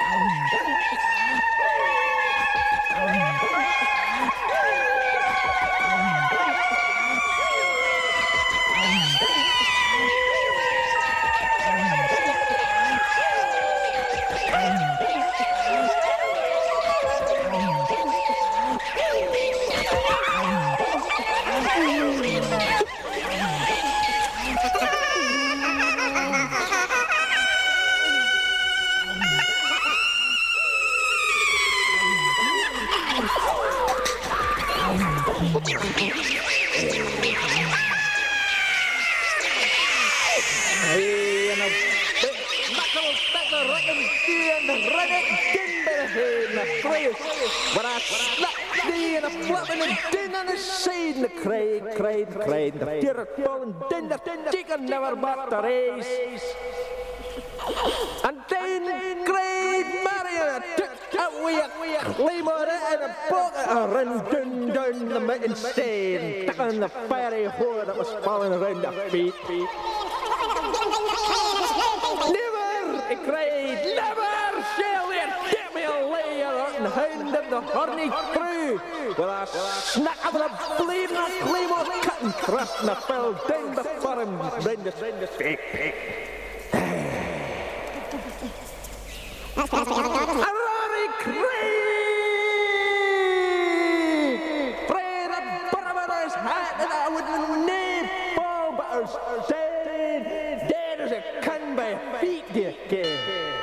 But I slapped thee and I flap in the din on the side and the cried. The fear of falling din, the chicken never backed the race. And then cried Marion, I took away a claymore and a bucket, I ran down the mountain side, stuck on the fiery whore that was falling around their feet. Never, he cried, never shall they get me a layer and hounded the horny through. Well, I snuck up the bleeding claymore cut and thrust and I fell down before him round the feet.